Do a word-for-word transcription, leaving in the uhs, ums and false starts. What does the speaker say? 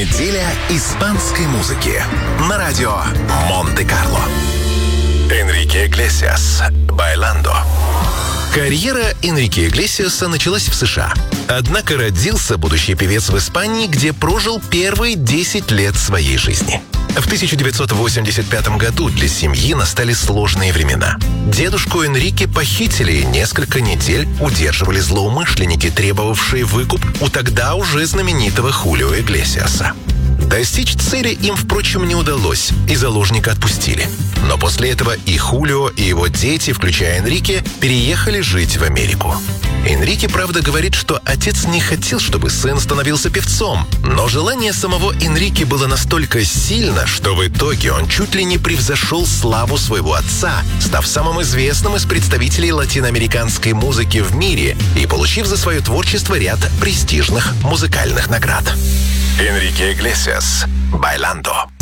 Неделя испанской музыки на радио Монте-Карло. Энрике Иглесиас «Байландо». Карьера Энрике Иглесиаса началась в США. Однако родился будущий певец в Испании, где прожил первые десять лет своей жизни. В тысяча девятьсот восемьдесят пятом году для семьи настали сложные времена. Дедушку Энрике похитили и несколько недель удерживали злоумышленники, требовавшие выкуп у тогда уже знаменитого Хулио Иглесиаса. Достичь цели им, впрочем, не удалось, и заложника отпустили. Но после этого и Хулио, и его дети, включая Энрике, переехали жить в Америку. Энрике, правда, говорит, что отец не хотел, чтобы сын становился певцом, но желание самого Энрике было настолько сильно, что в итоге он чуть ли не превзошел славу своего отца, став самым известным из представителей латиноамериканской музыки в мире и получив за свое творчество ряд престижных музыкальных наград. Энрике Иглесиас «Байландо».